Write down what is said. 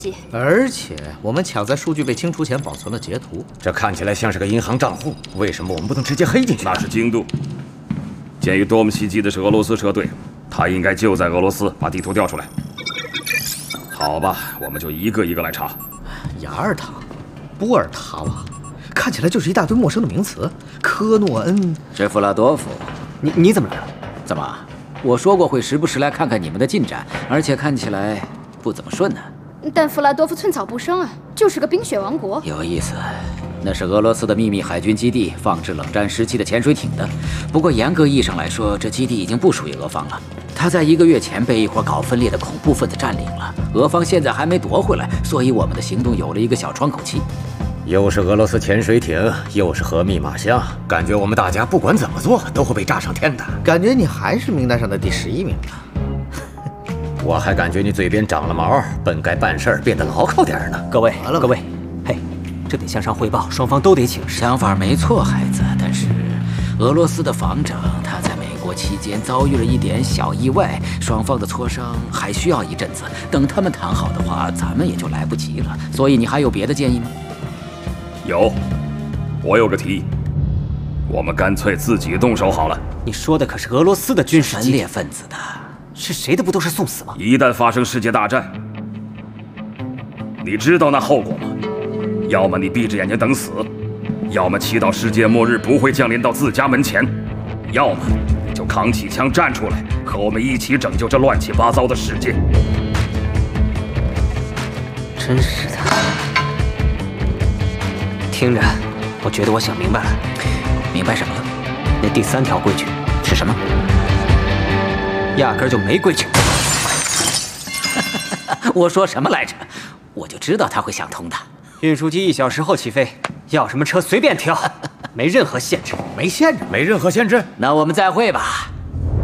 而且我们抢在数据被清除前保存了截图， 这看起来像是个银行账户，为什么我们不能直接黑进去？ 那是京都。鉴于多姆袭击的是俄罗斯车队，他应该就在俄罗斯，把地图调出来。好吧，我们就一个一个来查。 雅尔塔、波尔塔瓦，看起来就是一大堆陌生的名词。科诺恩， 这弗拉多夫， 你怎么来了？ 怎么？我说过会时不时来看看你们的进展，而且看起来不怎么顺呢。 但弗拉多夫寸草不生啊，就是个冰雪王国。 有意思，那是俄罗斯的秘密海军基地，放置冷战时期的潜水艇的。不过严格意义上来说，这基地已经不属于俄方了。它在1个月前被一伙搞分裂的恐怖分子占领了，俄方现在还没夺回来，所以我们的行动有了一个小窗口期。 又是俄罗斯潜水艇，又是核密码箱，感觉我们大家不管怎么做都会被炸上天的。 感觉你还是名单上的第11名呢。 我还感觉你嘴边长了毛，本该办事变得牢靠点呢。 各位，嘿，这得向上汇报，双方都得请示。 想法没错，孩子，但是俄罗斯的防长他在美国期间遭遇了一点小意外，双方的磋商还需要一阵子。等他们谈好的话，咱们也就来不及了。所以你还有别的建议吗？ 有，我有个提议，我们干脆自己动手好了。 你说的可是俄罗斯的军事分裂分子的。 是谁的不都是送死吗？ 一旦发生世界大战，你知道那后果吗？要么你闭着眼睛等死，要么祈祷世界末日不会降临到自家门前，要么你就扛起枪站出来，和我们一起拯救这乱七八糟的世界。 真是的，听着，我觉得我想明白了。 明白什么了？ 那第3条规矩是什么？压根儿就没规矩。 我说什么来着？我就知道他会想通的。 运输机1小时后起飞，要什么车随便挑，没任何限制。 没任何限制。 那我们再会吧。